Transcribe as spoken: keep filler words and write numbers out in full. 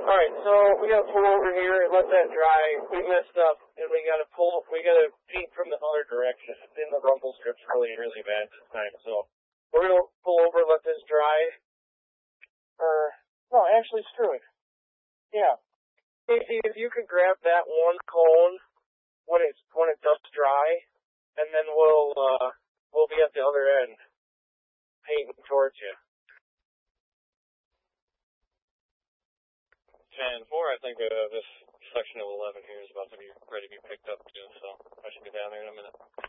Alright, so we gotta pull over here and let that dry. We messed up, and we gotta pull, we gotta paint from the other direction. Then the rumble strip's really, really bad this time, so we're gonna pull over, let this dry. Uh, no, actually, screw it. Yeah. Casey, if you could grab that one cone when it's, when it does dry, and then we'll, uh, we'll be at the other end, painting towards you. ten four, I think uh, this section of eleven here is about to be ready to be picked up too, so I should be down there in a minute.